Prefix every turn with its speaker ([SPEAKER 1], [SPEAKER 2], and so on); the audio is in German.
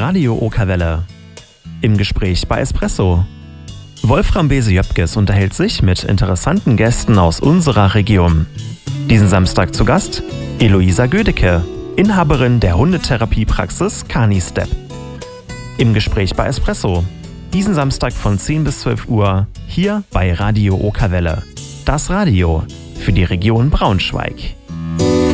[SPEAKER 1] Radio Okerwelle. Im Gespräch bei Espresso. Wolfram Bese-Jöpkes unterhält sich mit interessanten Gästen aus unserer Region. Diesen Samstag zu Gast Eloisa Gödecke, Inhaberin der Hundetherapiepraxis Canistep. Im Gespräch bei Espresso. Diesen Samstag von 10 bis 12 Uhr hier bei Radio Okerwelle. Das Radio für die Region Braunschweig.